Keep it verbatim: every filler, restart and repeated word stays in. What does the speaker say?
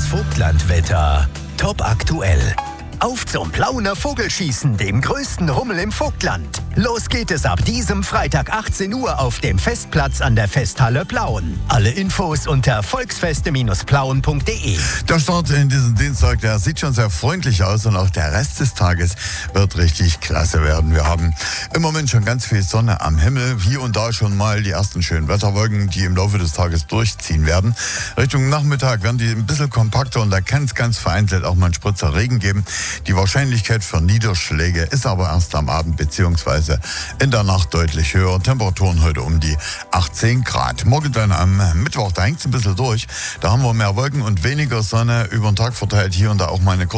Vogtlandwetter. Top aktuell. Auf zum Plauner Vogelschießen, dem größten Rummel im Vogtland. Los geht es ab diesem Freitag achtzehn Uhr auf dem Festplatz an der Festhalle Plauen. Alle Infos unter volksfeste plauen punkt de. Der Start in diesem Dienstag, der sieht schon sehr freundlich aus und auch der Rest des Tages wird richtig klasse werden. Wir haben im Moment schon ganz viel Sonne am Himmel. Hier und da schon mal die ersten schönen Wetterwolken, die im Laufe des Tages durchziehen werden. Richtung Nachmittag werden die ein bisschen kompakter und da kann es ganz vereinzelt auch mal einen Spritzer Regen geben. Die Wahrscheinlichkeit für Niederschläge ist aber erst am Abend bzw. in der Nacht deutlich höher. Temperaturen heute um die achtzehn Grad. Morgen dann am Mittwoch, da hängt es ein bisschen durch. Da haben wir mehr Wolken und weniger Sonne über den Tag verteilt. Hier und da auch mal eine